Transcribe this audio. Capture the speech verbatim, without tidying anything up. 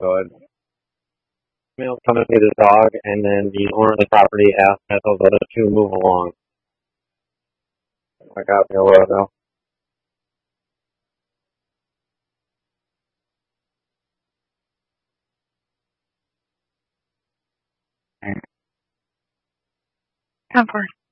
good. Male come and get his dog, and then the owner of the property asked that those other two move along. I got me a logo. Ten four.